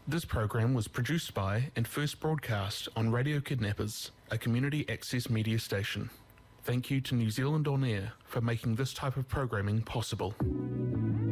This program was produced by and first broadcast on Radio Kidnappers, a community access media station. Thank you to New Zealand On Air for making this type of programming possible.